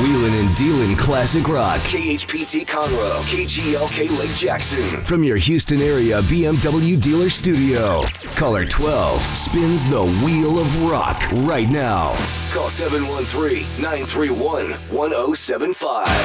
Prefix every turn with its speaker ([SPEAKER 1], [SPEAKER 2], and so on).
[SPEAKER 1] Wheeling and dealing classic rock. KHPT Conroe, KGLK Lake Jackson. From your Houston area BMW dealer studio. Caller 12 spins the wheel of rock right now. Call 713-931-1075.